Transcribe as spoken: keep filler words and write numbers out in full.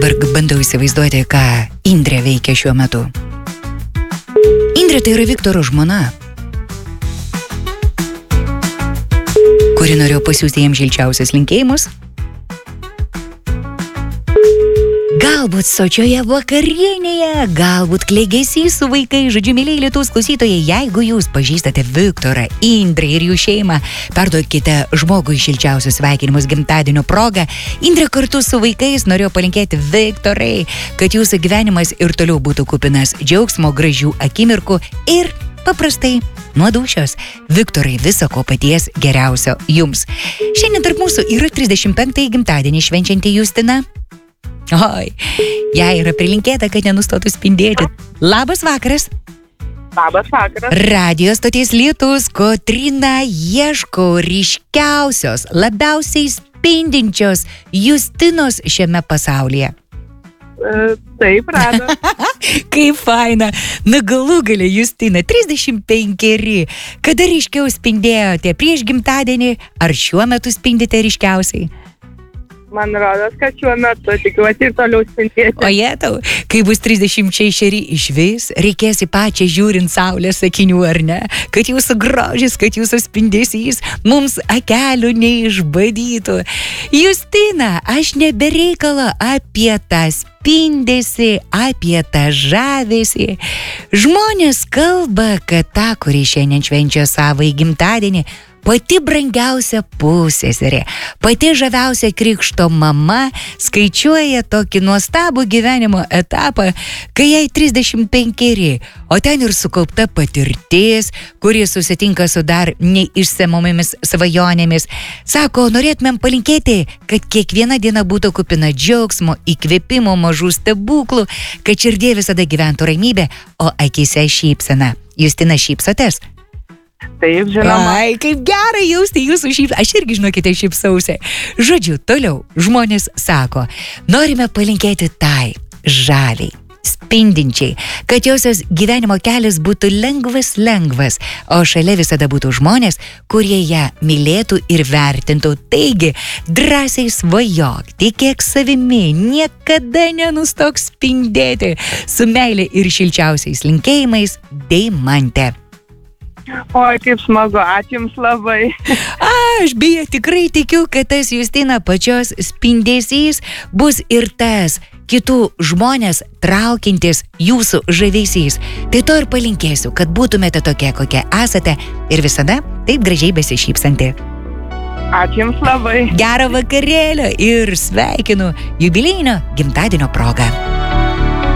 Dabar bandau įsivaizduoti, ką Indrė veikia šiuo metu. Indrė tai yra Viktoro žmona, kuri norėjo pasiųsti jiems šilčiausius linkėjimus. Galbūt sočioje vakarienėje, galbūt klegesys su vaikai, žodžiu, mėlyje Lietuvos klausytojai, jeigu jūs pažįstate Viktorą, Indrę ir jų šeimą, perduokite žmogui šilčiausius sveikinimus gimtadienio proga. Indrė kartu su vaikais norėjo palinkėti Viktorai, kad jūsų gyvenimas ir toliau būtų kupinas džiaugsmo, gražių akimirkų ir paprastai nuo dūšios. Viktorai, viso ko paties geriausio jums. Šiandien tarp mūsų yra trisdešimt penktąjį gimtadienį švenčianti Justina. Oi, jai yra prilinkėta, kad nenustotų spindėti. Labas vakaras. Labas vakaras. Radio stoties Lietus, Kotryna ieško ryškiausios, labiausiai spindinčios Justinos šiame pasaulyje. E, taip, rado. Kaip faina. Na galų galę, Justina, trisdešimt penkeri. Kada ryškiau spindėjote? Prieš gimtadienį ar šiuo metu spindite ryškiausiai? Man rodos, kad šiuo metu tikiuosi ir toliau spindėti. O jie tau, kai bus trisdešimt šešeri išvis, reikės į pačią žiūrint saulės akinių, ar ne? Kad jūsų grožis, kad jūsų spindesys mums akelių neišbadytų. Justina, aš nebereikalo apie tą spindesį, apie tą žavesį. Žmonės kalba, kad ta, kuri šiandien švenčia savo gimtadienį, pati brangiausia pusseserė, pati žaviausia krikšto mama, skaičiuoja tokį nuostabų gyvenimo etapą, kai jai trisdešimt penkeri, o ten ir sukaupta patirtis, kuri susitinka su dar neišsemomis svajonėmis. Sako, norėtumėm palinkėti, kad kiekviena diena būtų kupina džiaugsmo, įkvėpimo, mažų stebuklų, kad širdie visada gyventų ramybė, o akyse šypsena. Justina, šypsotės? Taip, žinoma. Ai, kaip gerai jausti jūsų šypsą. Aš irgi, žinokite, šypsausi. Žodžiu, toliau žmonės sako, norime palinkėti tai žaliai, spindinčiai, kad josios gyvenimo kelias būtų lengvas, lengvas, o šalia visada būtų žmonės, kurie ją mylėtų ir vertintų. Taigi, drąsiai svajok, tikėk savimi, niekada nenustok spindėti. Su meile ir šilčiausiais linkėjimais, Deimantė. Oi, kaip smagu, ačiū jums labai. Aš beje tikrai tikiu, kad tas Justina pačios spindesys bus ir tas kitų žmonės traukintis jūsų žavesys. Tai to ir palinkėsiu, kad būtumėte tokie, kokie esate ir visada taip gražiai besišypsanti. Ačiū jums labai. Gero vakarėlio ir sveikinu jubiliejinio gimtadienio progą.